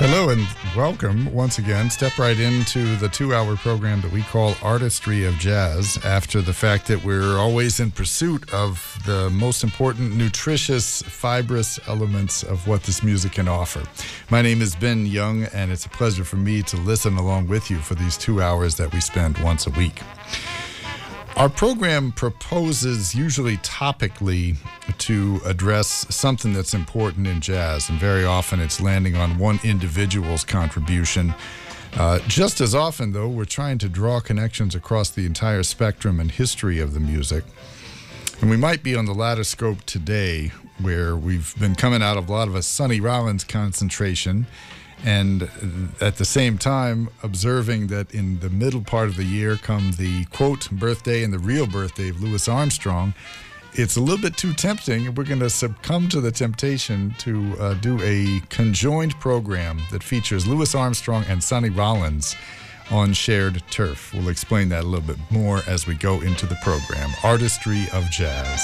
Hello and welcome once again. Step right into the 2-hour program that we call Artistry of Jazz, after the fact that we're always in pursuit of the most important, nutritious, fibrous elements of what this music can offer. My name is Ben Young, and it's a pleasure for me to listen along with you for these 2 hours that we spend once a week. Our program proposes, usually topically, to address something that's important in jazz, and very often it's landing on one individual's contribution. Just as often, though, we're trying to draw connections across the entire spectrum and history of the music. And we might be on the latter scope today, where we've been coming out of a lot of a Sonny Rollins concentration, and at the same time observing that in the middle part of the year come the quote birthday and the real birthday of Louis Armstrong. It's a little bit too tempting, and we're going to succumb to the temptation to do a conjoined program that features Louis Armstrong and Sonny Rollins on shared turf. We'll explain that a little bit more as we go into the program. Artistry of Jazz.